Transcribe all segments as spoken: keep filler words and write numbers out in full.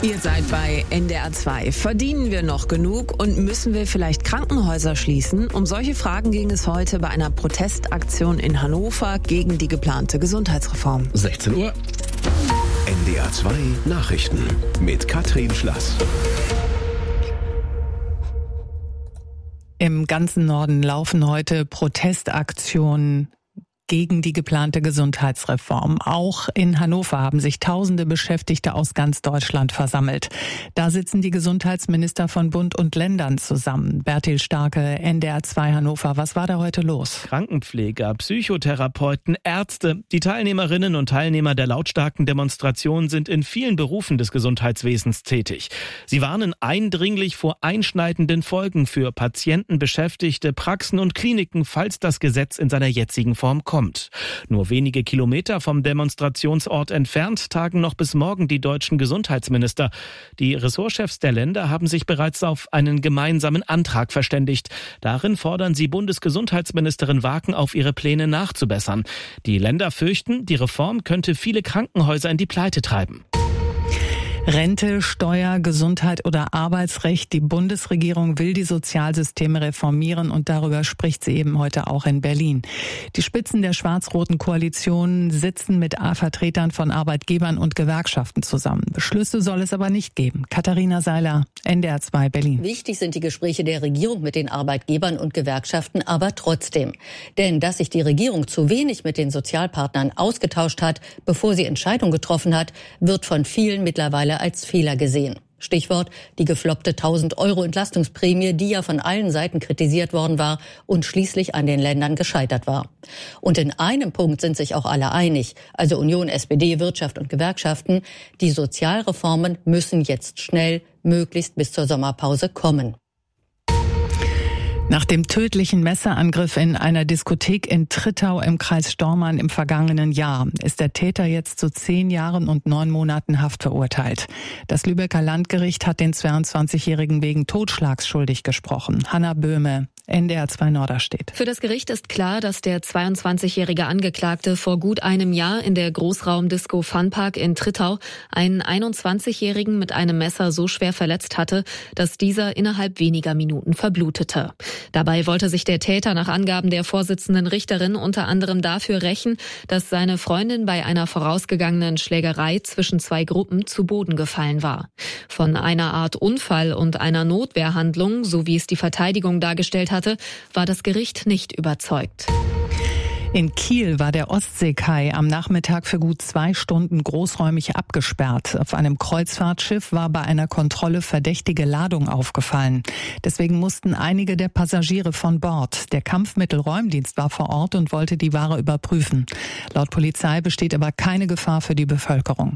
Ihr seid bei N D R zwei. Verdienen wir noch genug und müssen wir vielleicht Krankenhäuser schließen? Um solche Fragen ging es heute bei einer Protestaktion in Hannover gegen die geplante Gesundheitsreform. sechzehn Uhr. N D R zwei Nachrichten mit Katrin Schlass. Im ganzen Norden laufen heute Protestaktionen gegen die geplante Gesundheitsreform. Auch in Hannover haben sich tausende Beschäftigte aus ganz Deutschland versammelt. Da sitzen die Gesundheitsminister von Bund und Ländern zusammen. Bertil Starke, N D R zwei Hannover. Was war da heute los? Krankenpfleger, Psychotherapeuten, Ärzte. Die Teilnehmerinnen und Teilnehmer der lautstarken Demonstration sind in vielen Berufen des Gesundheitswesens tätig. Sie warnen eindringlich vor einschneidenden Folgen für Patienten, Beschäftigte, Praxen und Kliniken, falls das Gesetz in seiner jetzigen Form kommt. Nur wenige Kilometer vom Demonstrationsort entfernt tagen noch bis morgen die deutschen Gesundheitsminister. Die Ressortchefs der Länder haben sich bereits auf einen gemeinsamen Antrag verständigt. Darin fordern sie Bundesgesundheitsministerin Waken auf, ihre Pläne nachzubessern. Die Länder fürchten, die Reform könnte viele Krankenhäuser in die Pleite treiben. Rente, Steuer, Gesundheit oder Arbeitsrecht. Die Bundesregierung will die Sozialsysteme reformieren und darüber spricht sie eben heute auch in Berlin. Die Spitzen der schwarz-roten Koalition sitzen mit Vertretern von Arbeitgebern und Gewerkschaften zusammen. Beschlüsse soll es aber nicht geben. Katharina Seiler, N D R zwei Berlin. Wichtig sind die Gespräche der Regierung mit den Arbeitgebern und Gewerkschaften, aber trotzdem. Denn dass sich die Regierung zu wenig mit den Sozialpartnern ausgetauscht hat, bevor sie Entscheidungen getroffen hat, wird von vielen mittlerweile als Fehler gesehen. Stichwort die gefloppte tausend Euro Entlastungsprämie, die ja von allen Seiten kritisiert worden war und schließlich an den Ländern gescheitert war. Und in einem Punkt sind sich auch alle einig, also Union, S P D, Wirtschaft und Gewerkschaften, die Sozialreformen müssen jetzt schnell, möglichst bis zur Sommerpause kommen. Nach dem tödlichen Messerangriff in einer Diskothek in Trittau im Kreis Stormarn im vergangenen Jahr ist der Täter jetzt zu zehn Jahren und neun Monaten Haft verurteilt. Das Lübecker Landgericht hat den zweiundzwanzigjährigen wegen Totschlags schuldig gesprochen. Hanna Böhme, N D R zwei Norderstedt. Für das Gericht ist klar, dass der zweiundzwanzigjährige Angeklagte vor gut einem Jahr in der Großraumdisco Funpark in Trittau einen einundzwanzigjährigen mit einem Messer so schwer verletzt hatte, dass dieser innerhalb weniger Minuten verblutete. Dabei wollte sich der Täter nach Angaben der Vorsitzenden Richterin unter anderem dafür rächen, dass seine Freundin bei einer vorausgegangenen Schlägerei zwischen zwei Gruppen zu Boden gefallen war. Von einer Art Unfall und einer Notwehrhandlung, so wie es die Verteidigung dargestellt hatte, war das Gericht nicht überzeugt. In Kiel war der Ostseekai am Nachmittag für gut zwei Stunden großräumig abgesperrt. Auf einem Kreuzfahrtschiff war bei einer Kontrolle verdächtige Ladung aufgefallen. Deswegen mussten einige der Passagiere von Bord. Der Kampfmittelräumdienst war vor Ort und wollte die Ware überprüfen. Laut Polizei besteht aber keine Gefahr für die Bevölkerung.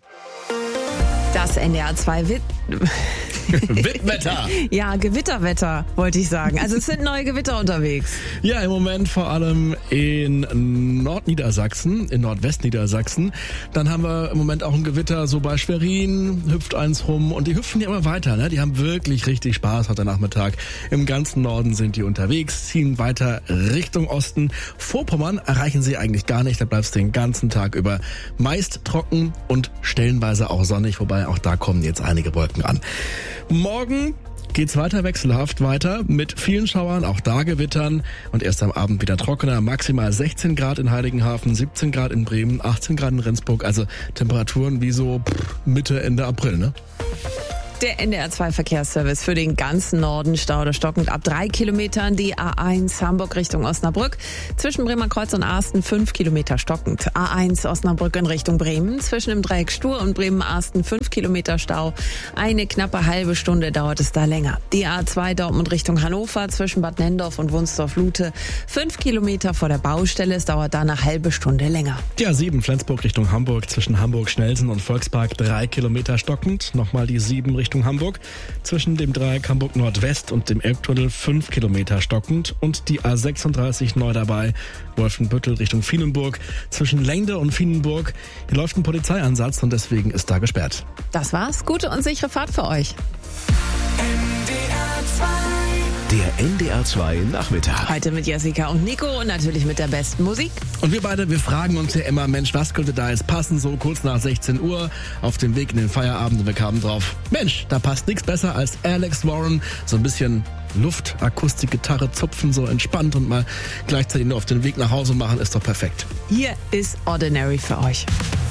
Das N D R zwei Wit Wittwetter. Ja, Gewitterwetter, wollte ich sagen. Also es sind neue Gewitter unterwegs. Ja, im Moment vor allem in Nordniedersachsen, in Nordwestniedersachsen. Dann haben wir im Moment auch ein Gewitter, so bei Schwerin, hüpft eins rum und die hüpfen ja immer weiter, ne? Die haben wirklich richtig Spaß heute Nachmittag. Im ganzen Norden sind die unterwegs, ziehen weiter Richtung Osten. Vorpommern erreichen sie eigentlich gar nicht, da bleibst du den ganzen Tag über meist trocken und stellenweise auch sonnig, wobei auch da kommen jetzt einige Wolken an. Morgen geht's weiter wechselhaft weiter mit vielen Schauern, auch da Gewittern und erst am Abend wieder trockener. Maximal sechzehn Grad in Heiligenhafen, siebzehn Grad in Bremen, achtzehn Grad in Rendsburg, also Temperaturen wie so Mitte, Ende April, ne? Der N D R zwei Verkehrsservice für den ganzen Norden, Stau oder stockend ab drei Kilometern. Die A eins Hamburg Richtung Osnabrück. Zwischen Bremer Kreuz und Arsten fünf Kilometer stockend. A eins Osnabrück in Richtung Bremen. Zwischen dem Dreieck Stur und Bremen-Arsten fünf Kilometer Stau. Eine knappe halbe Stunde dauert es da länger. Die A zwei Dortmund Richtung Hannover. Zwischen Bad Nendorf und Wunsdorf-Lute. fünf Kilometer vor der Baustelle. Es dauert da eine halbe Stunde länger. Die A sieben Flensburg Richtung Hamburg. Zwischen Hamburg-Schnelsen und Volkspark drei Kilometer stockend. Nochmal die sieben Richtung Richtung Hamburg. Zwischen dem Dreieck Hamburg Nordwest und dem Elbtunnel fünf Kilometer stockend. Und die A sechsunddreißig neu dabei, Wolfenbüttel Richtung Fienenburg. Zwischen Lengde und Fienenburg. Hier läuft ein Polizeieinsatz und deswegen ist da gesperrt. Das war's. Gute und sichere Fahrt für euch. N D R zwei Der N D R zwei Nachmittag. Heute mit Jessica und Nico und natürlich mit der besten Musik. Und wir beide, wir fragen uns ja immer, Mensch, was könnte da jetzt passen, so kurz nach sechzehn Uhr auf dem Weg in den Feierabend, und wir kamen drauf, Mensch, da passt nichts besser als Alex Warren, so ein bisschen Luft, Akustik, Gitarre, Zupfen, so entspannt und mal gleichzeitig nur auf den Weg nach Hause machen, ist doch perfekt. Hier ist Ordinary für euch.